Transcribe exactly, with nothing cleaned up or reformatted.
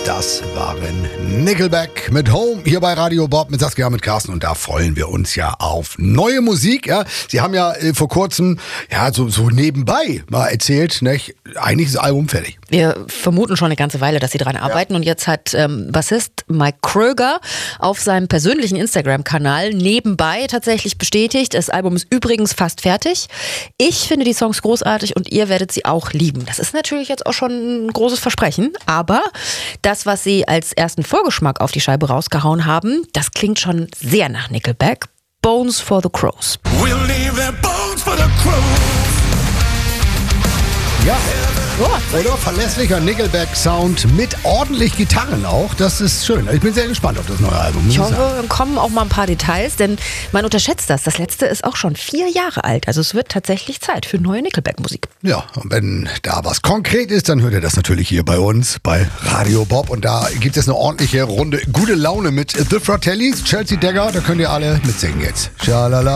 Das waren Nickelback mit Home hier bei Radio Bob mit Saskia, mit Carsten, und da freuen wir uns ja auf neue Musik. Ja. Sie haben ja äh, vor kurzem ja so, so nebenbei mal erzählt, ne? Eigentlich ist das Album fertig. Wir vermuten schon eine ganze Weile, dass sie dran arbeiten, ja. Und jetzt hat ähm, Bassist Mike Kröger auf seinem persönlichen Instagram-Kanal nebenbei tatsächlich bestätigt, das Album ist übrigens fast fertig. Ich finde die Songs großartig und ihr werdet sie auch lieben. Das ist natürlich jetzt auch schon ein großes Versprechen, aber das, was sie als ersten Vorgeschmack auf die Scheibe rausgehauen haben, das klingt schon sehr nach Nickelback. Bones for the Crows. We'll leave their bones for the crows. Ja, oder verlässlicher Nickelback-Sound mit ordentlich Gitarren auch. Das ist schön. Ich bin sehr gespannt auf das neue Album. Ich hoffe, dann kommen auch mal ein paar Details, denn man unterschätzt das. Das letzte ist auch schon vier Jahre alt. Also es wird tatsächlich Zeit für neue Nickelback-Musik. Ja, und wenn da was konkret ist, dann hört ihr das natürlich hier bei uns, bei Radio Bob. Und da gibt es eine ordentliche Runde gute Laune mit The Fratellis, Chelsea Dagger. Da könnt ihr alle mitsingen jetzt. Schalala.